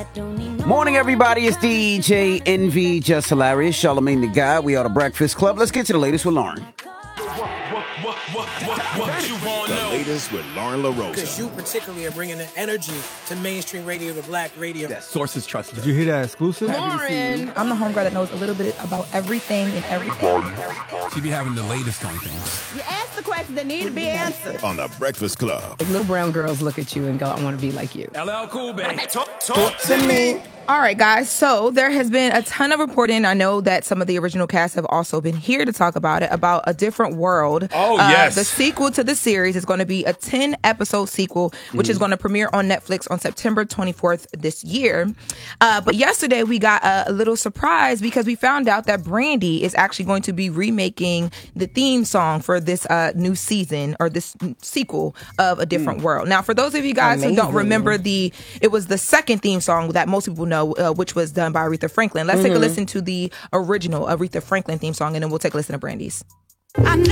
Morning, everybody. It's DJ Envy, Just Hilarious, Charlamagne the Guy. We are the Breakfast Club. Let's get to the latest with Lauren. What you want to know? The latest with Lauren LaRosa. Because you particularly are bringing the energy to mainstream radio, the black radio. That sources trusted. Did you hear that exclusive? Lauren, I'm the homegirl that knows a little bit about everything and everything. She be having the latest on things. You ask the questions that need to be answered. On the Breakfast Club. If little brown girls look at you and go, I want to be like you. LL Cool, baby. Talk to me. All right, guys. So there has been a ton of reporting. I know that some of the original cast have also been here to talk about it, about A Different World. Oh, yes. The sequel to the series is going to be a 10-episode sequel, which is going to premiere on Netflix on September 24th this year. But yesterday we got a little surprise because we found out that Brandy is actually going to be remaking the theme song for this new season or this sequel of A Different World. Now, for those of you guys who don't remember, it was the second theme song that most people know, which was done by Aretha Franklin. Let's take a listen to the original Aretha Franklin theme song, and then we'll take a listen to Brandy's. I know